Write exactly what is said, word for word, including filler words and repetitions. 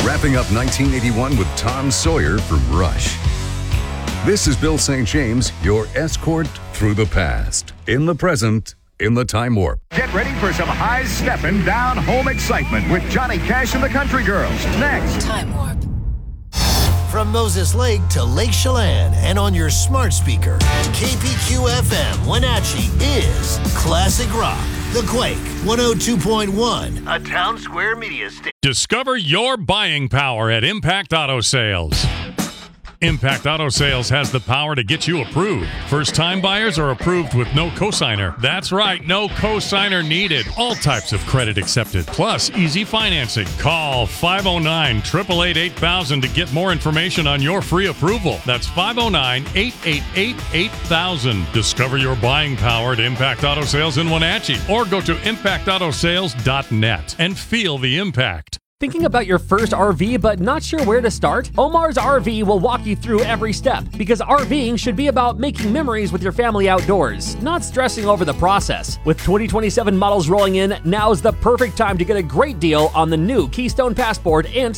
wrapping up nineteen eighty-one with Tom Sawyer from Rush. This is Bill Saint James, your escort through the past, in the present, in the time warp. Get ready for some high-stepping, down-home excitement with Johnny Cash and the Country Girls. Next. Time warp. From Moses Lake to Lake Chelan and on your smart speaker, K P Q F M Wenatchee is Classic Rock. The Quake one oh two point one, a Town Square media station. Discover your buying power at Impact Auto Sales. Impact Auto Sales has the power to get you approved. First-time buyers are approved with no cosigner. That's right, no cosigner needed. All types of credit accepted, plus easy financing. Call five oh nine, eight eight eight, eight thousand to get more information on your free approval. That's five oh nine, eight eight eight, eight thousand. Discover your buying power at Impact Auto Sales in Wenatchee, or go to impact auto sales dot net and feel the impact. Thinking about your first R V but not sure where to start? Omar's R V will walk you through every step, because RVing should be about making memories with your family outdoors, not stressing over the process. With twenty twenty-seven models rolling in, now's the perfect time to get a great deal on the new Keystone Passport and